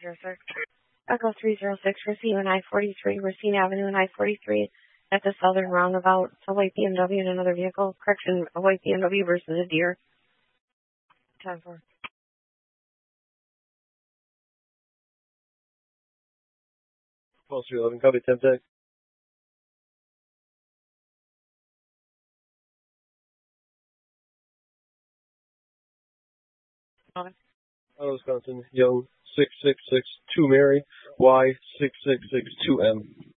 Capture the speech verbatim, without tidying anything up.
zero six. Echo three zero six, Racine and I forty-three, Racine Avenue and I forty-three at the southern roundabout. It's a white B M W and another vehicle. Correction, a white B M W versus a deer. ten four. twelve three eleven, copy, ten tech. Oh, Wisconsin, Young, six six six two Mary, Y six six six two M.